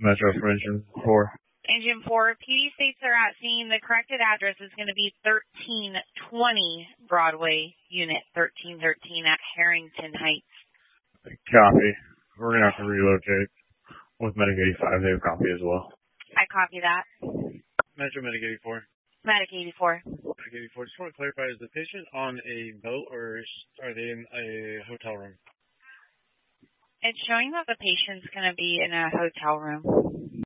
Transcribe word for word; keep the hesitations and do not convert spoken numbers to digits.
Metro for Engine four. Engine four, P D states they're at scene. The corrected address is going to be thirteen twenty Broadway, Unit thirteen thirteen at Harrington Heights. Copy. We're going to have to relocate with Medic eighty-five. They have copy as well. I copy that. Metro Medic eighty-four. Medic eighty-four. Medic eighty-four. Just want to clarify, is the patient on a boat or are they in a hotel room? It's showing that the patient's going to be in a hotel room.